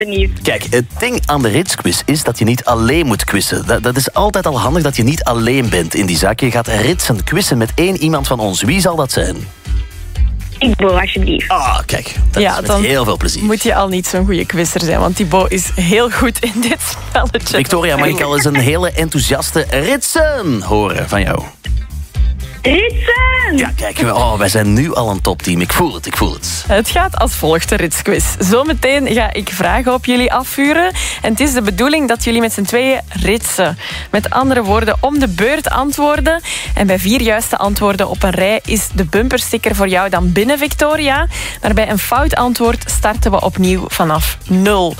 alsjeblieft. Kijk, het ding aan de ritsquiz is dat je niet alleen moet quizzen. Dat is altijd al handig dat je niet alleen bent in die zaak. Je gaat ritsen quizzen met 1 iemand van ons. Wie zal dat zijn? Thibaut, alsjeblieft. Ah, kijk, dat is met heel veel plezier. Moet je al niet zo'n goede quizzer zijn, want Thibaut is heel goed in dit spelletje. Victoria, mag ik al eens een hele enthousiaste ritsen horen van jou? Ritsen! Ja, kijk, wij zijn nu al een topteam. Ik voel het. Het gaat als volgt, de ritsquiz. Zometeen ga ik vragen op jullie afvuren. En het is de bedoeling dat jullie met z'n tweeën ritsen. Met andere woorden, om de beurt antwoorden. En bij 4 juiste antwoorden op een rij is de bumpersticker voor jou dan binnen, Victoria. Maar bij een fout antwoord starten we opnieuw vanaf 0.